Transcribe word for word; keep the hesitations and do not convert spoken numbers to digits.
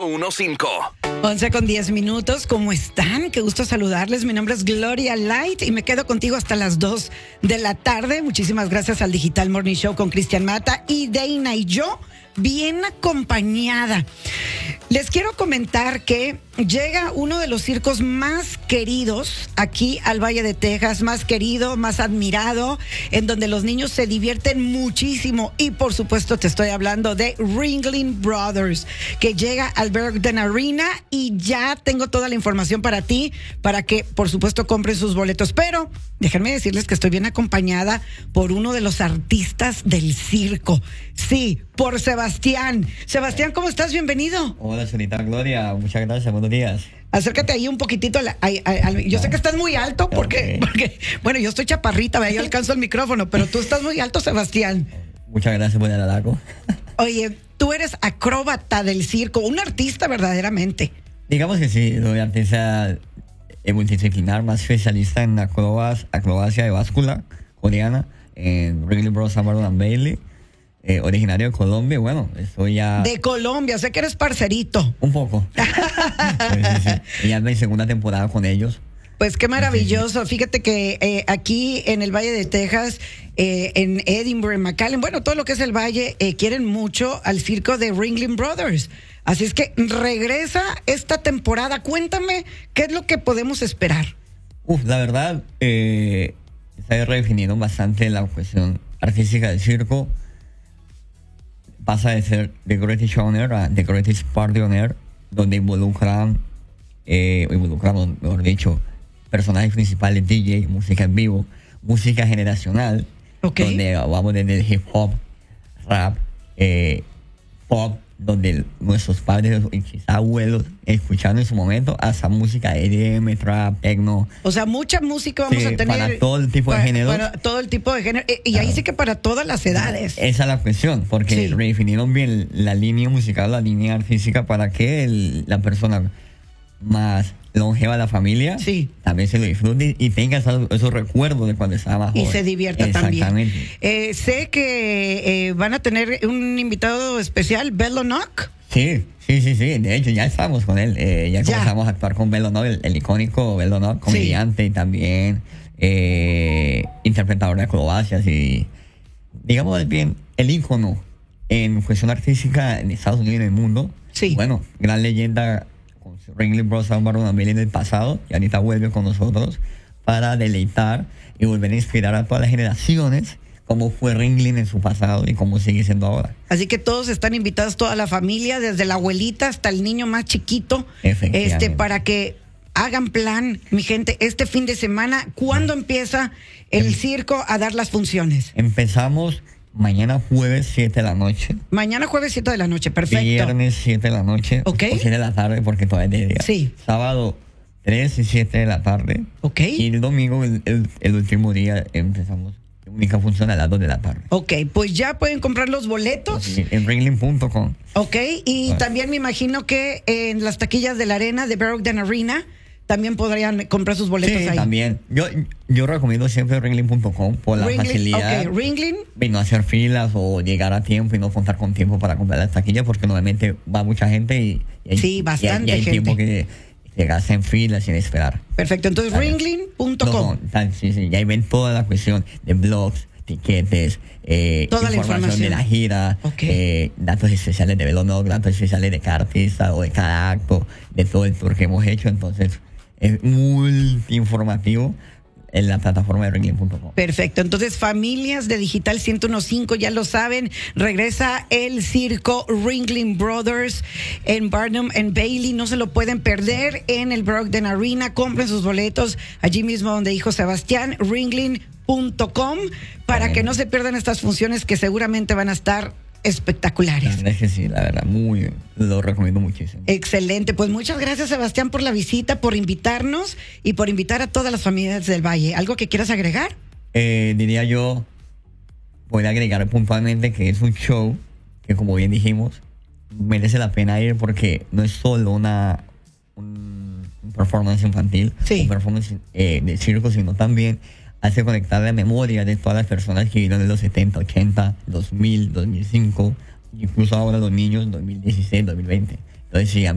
dieciocho. once con diez minutos, ¿cómo están? Qué gusto saludarles. Mi nombre es Gloria Light y me quedo contigo hasta las dos de la tarde. Muchísimas gracias al Digital Morning Show con Cristian Mata y Deina y yo, bien acompañada. Les quiero comentar que llega uno de los circos más queridos aquí al Valle de Texas, más querido, más admirado, en donde los niños se divierten muchísimo y por supuesto te estoy hablando de Ringling Brothers, que llega al Bergden Arena y ya tengo toda la información para ti, para que por supuesto compren sus boletos, pero déjenme decirles que estoy bien acompañada por uno de los artistas del circo, sí, por Sebastián. Sebastián, ¿cómo estás? Bienvenido. Hola, señorita Gloria, muchas gracias, buenos días. Acércate ahí un poquito. A la, a, a, a, yo sé que estás muy alto porque, okay. porque, bueno, yo estoy chaparrita, ¿verdad? Yo alcanzo el micrófono, pero tú estás muy alto, Sebastián. Muchas gracias por el halago. Oye, tú eres acróbata del circo, un artista verdaderamente. Digamos que sí, soy artista multidisciplinar, más especialista en acrobas, acrobacia de báscula coreana, en Ringling Brothers and Bailey. Eh, originario de Colombia, bueno, estoy ya... De Colombia, sé que eres parcerito. Un poco. sí, sí, sí. Ya es mi segunda temporada con ellos. Pues qué maravilloso. Fíjate que eh, aquí en el Valle de Texas, eh, en Edinburgh, en McAllen, bueno, todo lo que es el Valle, eh, quieren mucho al circo de Ringling Brothers. Así es que regresa esta temporada. Cuéntame, ¿qué es lo que podemos esperar? Uf, la verdad, eh, está redefiniendo bastante la cuestión artística del circo. Pasa de ser The Greatest Show on Air a The Greatest Party on Air, donde involucran, eh, involucramos, mejor dicho, personajes principales, D J, música en vivo, música generacional, okay. donde vamos desde hip hop, rap, eh, pop, donde nuestros padres y quizás abuelos escucharon en su momento, hasta música E D M, trap, techno. O sea, mucha música vamos sí, a tener. Para todo el tipo para, de género. Para todo el tipo de género. Y ahí sí que para todas las edades. Esa es la cuestión, porque sí. redefinieron bien la línea musical, la línea artística, para que el, la persona más longeva de la familia sí. también se lo disfrute y tenga esos, esos recuerdos de cuando estaba más joven. Y se divierta Exactamente. también. Eh, sé que eh, van a tener un invitado especial, Bello Knock. Sí, sí, sí, sí. De hecho, ya estamos con él. Eh, ya, ya comenzamos a actuar con Bello Knock, el, el icónico Bello Knock, comediante sí. y también eh, interpretador de acrobacias y, digamos bien, el ícono en cuestión artística en Estados Unidos y en el mundo. Sí. Bueno, gran leyenda con Ringling Brothers and Bailey en el pasado y ahorita vuelve con nosotros para deleitar y volver a inspirar a todas las generaciones cómo fue Ringling en su pasado y cómo sigue siendo ahora. Así que todos están invitados, toda la familia, desde la abuelita hasta el niño más chiquito, este, para que hagan plan, mi gente, este fin de semana. ¿Cuándo sí. empieza el em- circo a dar las funciones? Empezamos mañana jueves siete de la noche. Mañana jueves siete de la noche, perfecto. Viernes siete de la noche. Ok. O siete de la tarde porque todavía es de día. Sí. Sábado tres y siete de la tarde. Ok. Y el domingo, el, el, el último día, empezamos. Única función a las dos de la tarde. Ok, pues ya pueden comprar los boletos. Sí, en ringling punto com. Ok, y bueno. también me imagino que en las taquillas de la arena, de Bergden Arena, también podrían comprar sus boletos sí, ahí. También. Yo, yo recomiendo siempre ringling punto com por la Ringling, facilidad. Ok, Ringling. Y no hacer filas o llegar a tiempo y no contar con tiempo para comprar las taquillas porque normalmente va mucha gente y, y hay, sí, bastante y hay, y hay gente. tiempo que se gasta en filas sin esperar. Perfecto, entonces ringling punto com. No, no, sí, sí, y ahí ven toda la cuestión de blogs, tiquetes, eh, toda información, la información de la gira, okay. eh, datos especiales de Bello Knock, datos especiales de cada artista o de cada acto, de todo el tour que hemos hecho. Entonces, es muy informativo en la plataforma de ringling punto com. Perfecto, entonces familias de Digital ciento quince, ya lo saben, regresa el circo Ringling Brothers en Barnum and Bailey, no se lo pueden perder en el Bergden Arena, compren sus boletos allí mismo donde dijo Sebastián, ringling punto com, para Bien. que no se pierdan estas funciones que seguramente van a estar espectaculares. La verdad es que sí, la verdad, muy, lo recomiendo muchísimo. Excelente, pues muchas gracias Sebastián por la visita, por invitarnos y por invitar a todas las familias del Valle. ¿Algo que quieras agregar? Eh, diría yo, voy a agregar puntualmente que es un show que, como bien dijimos, merece la pena ir porque no es solo una un, un performance infantil, sí. un performance eh, de circo, sino también hace conectar la memoria de todas las personas que vivieron en los setenta, ochenta, dos mil, dos mil cinco, incluso ahora los niños, dos mil dieciséis, dos mil veinte. Entonces, sí,